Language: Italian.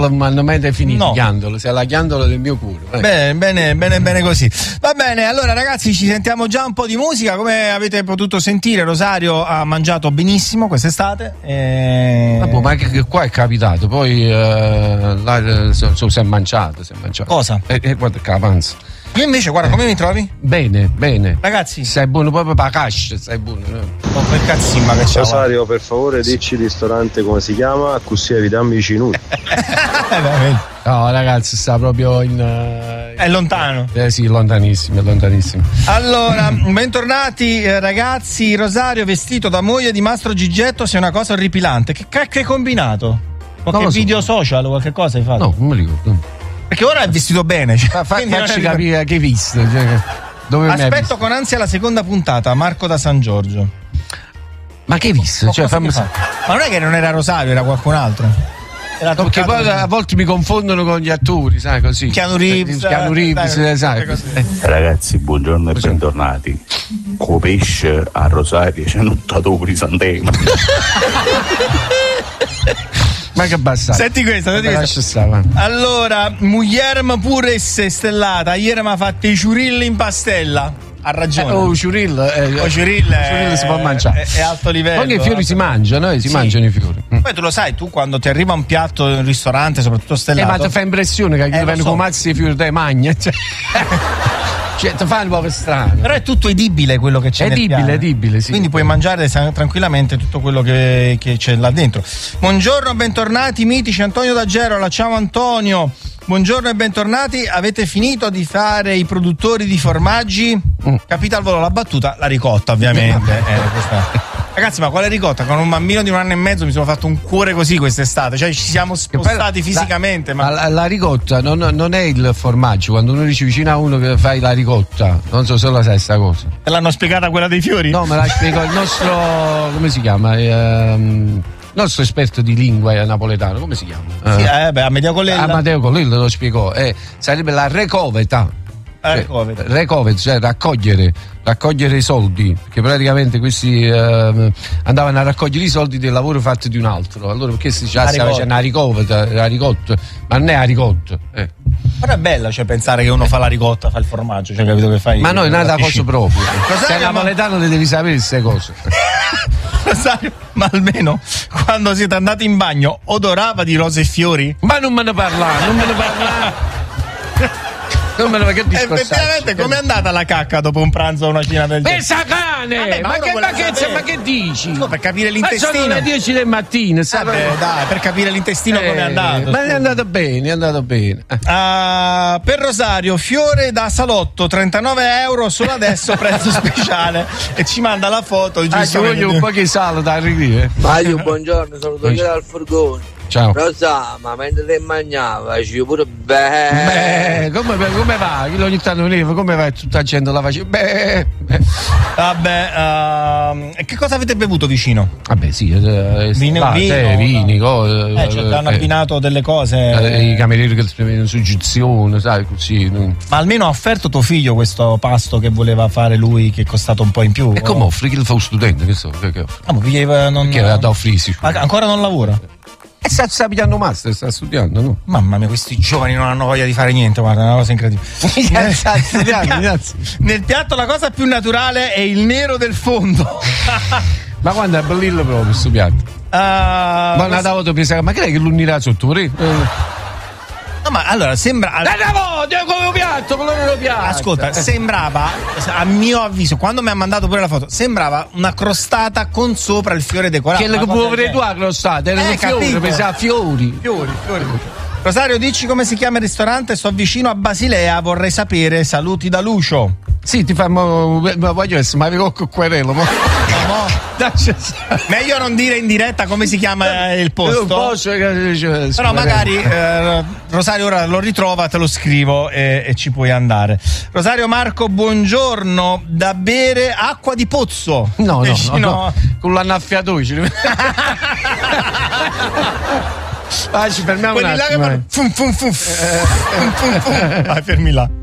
ma non mi hai definito No. ghiandola, sei la ghiandola del mio culo. Bene così. Va bene, allora ragazzi, ci sentiamo già un po' di musica. Come avete potuto sentire, Rosario ha mangiato benissimo quest'estate. Ma che qua è capitato, poi là si è mangiato. Cosa? Guarda che avanza. Io invece, guarda, come mi trovi? Bene. Ragazzi, sei buono proprio per la cascia, sei buono. oh, quel cazzimma che c'è. Rosario, per favore, dici il ristorante come si chiama, così evitiamo i cinuti. No, ragazzi, sta proprio in. È lontano. Sì, lontanissimo. Allora, bentornati ragazzi. Rosario vestito da moglie di Mastro Gigetto, sia una cosa orripilante. Che cacchio hai combinato? Qualche video social o qualche cosa hai fatto? No, non mi ricordo. Perché ora è vestito bene. Facci capire che hai visto. Dove mi hai Aspetto visto? con ansia la seconda puntata, Marco da San Giorgio. Ma che hai visto? Cioè, fammi Ma non è che non era Rosario, era qualcun altro. Era perché poi a volte mi confondono con gli attori, sai, così. Keanu Reeves, sai. Ragazzi, buongiorno e bentornati. Con pesce a Rosario c'è un tatuatori Sant'Ema. Ma che bastardo. Senti questa. Allora, Muglierm pure stellata. Ieri mi ha fatto i ciurilli in pastella. Ha ragione. Ciuril si può mangiare. È alto livello. Poi i fiori si mangiano, si mangiano i fiori. Poi tu lo sai, tu quando ti arriva un piatto in un ristorante, soprattutto stellato. Ma ti fa impressione che vengono come mazzi i fiori dai magna. Cioè, ti fa un po' strano. Però è tutto edibile quello che c'è nel piano. Edibile, sì. Quindi puoi mangiare tranquillamente tutto quello che c'è là dentro. Buongiorno, bentornati mitici. Antonio da Gerola, ciao Antonio. Buongiorno e bentornati. Avete finito di fare i produttori di formaggi? Capita al volo la battuta? La ricotta, ovviamente. Ragazzi, ma quale ricotta? Con un bambino di 1 anno e mezzo mi sono fatto un cuore così quest'estate. Cioè ci siamo spostati fisicamente. Ma la ricotta non è il formaggio. Quando uno dice vicino a uno che fai la ricotta, non so se la sai sta cosa. Te l'hanno spiegata quella dei fiori? No, me la spiegò il nostro, come si chiama? Il nostro esperto di lingua napoletano, come si chiama? Sì, Amedeo Collella. Amedeo Collella lo spiegò. Sarebbe la recoveta. Recovet, cioè raccogliere i soldi, perché praticamente questi andavano a raccogliere i soldi del lavoro fatto di un altro. Allora perché si stava facendo la ricotta, ma non è la ricotta. Però è bella, cioè pensare che uno fa la ricotta, fa il formaggio, cioè capito che fai. Ma no, è una cosa proprio. Sei napoletano le devi sapere queste cose. Rosario, ma almeno quando siete andati in bagno odorava di rose e fiori? Ma non me ne parla. Effettivamente com'è andata la cacca dopo un pranzo o una cena del genere? Pensa cane! Ma che dici? No, per capire l'intestino. Ma sono le 10 del mattino, dai, per capire l'intestino com'è andato. Ma è andato bene. Per Rosario, fiore da salotto, 39 euro solo adesso, prezzo speciale. E ci manda la foto. Ci voglio un po' che sale da arrivare. Mario, buongiorno, sono Daniele dal furgone. Ciao. Rosa, ma mentre te mangiava, ci pure beh. Come va? Chi ogni tanto veniva, come va tutta la gente la faceva? Vabbè, che cosa avete bevuto vicino? Vabbè, sì, vini, hanno abbinato delle cose. I camerieri che scrivono suggezione, sai, così. Ma almeno ha offerto tuo figlio questo pasto che voleva fare lui, che è costato un po' in più. E come offri? Che lo fa un studente? Che offre? Che era da offrirsi. Ancora non lavora? E sta pigliando master, sta studiando, no? Mamma mia, questi giovani non hanno voglia di fare niente, guarda, è una cosa incredibile. Nel piatto la cosa più naturale è il nero del fondo. Ma quando è bellino proprio sto piatto? Ma una volta pensavo, ma che è che l'unirà sotto? No, ma allora sembra. Come piatto, Ascolta, sembrava, a mio avviso, quando mi ha mandato pure la foto, sembrava una crostata con sopra il fiore decorato. Che può vedere tu la crostata? Erano fiori, pensava fiori. Rosario, dici come si chiama il ristorante? Sto vicino a Basilea, vorrei sapere. Saluti da Lucio. Sì, ti fa. Voglio essere, ma avevo querelo. Meglio non dire in diretta come si chiama il posto. Però magari Rosario ora lo ritrova, te lo scrivo e ci puoi andare. Rosario Marco, buongiorno. Da bere acqua di pozzo. No. Con l'annaffiatoio. Ci fermiamo un attimo. Vai, fermi là.